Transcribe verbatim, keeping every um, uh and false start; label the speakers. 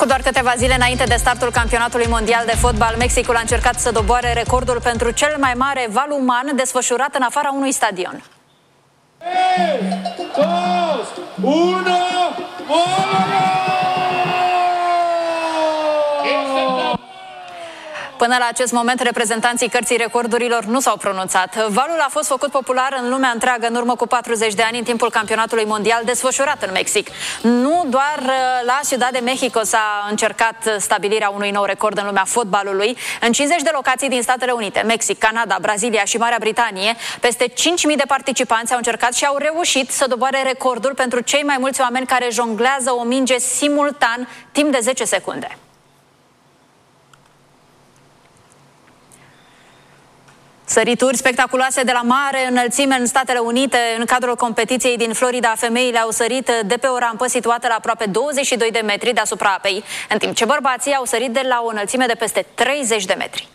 Speaker 1: Cu doar câteva zile înainte de startul campionatului mondial de fotbal, Mexicul a încercat să doboare recordul pentru cel mai mare val uman desfășurat în afara unui stadion.
Speaker 2: trei, doi, unu,
Speaker 1: Până la acest moment, reprezentanții Cărții Recordurilor nu s-au pronunțat. Valul a fost făcut popular în lumea întreagă în urmă cu patruzeci de ani, în timpul campionatului mondial desfășurat în Mexic. Nu doar la Ciudad de Mexico s-a încercat stabilirea unui nou record în lumea fotbalului. În cincizeci de locații din Statele Unite, Mexic, Canada, Brazilia și Marea Britanie, peste cinci mii de participanți au încercat și au reușit să doboare recordul pentru cei mai mulți oameni care jonglează o minge simultan timp de zece secunde. Sărituri spectaculoase de la mare înălțime în Statele Unite. În cadrul competiției din Florida, femeile au sărit de pe o rampă situată la aproape douăzeci și doi de metri deasupra apei, în timp ce bărbații au sărit de la o înălțime de peste treizeci de metri.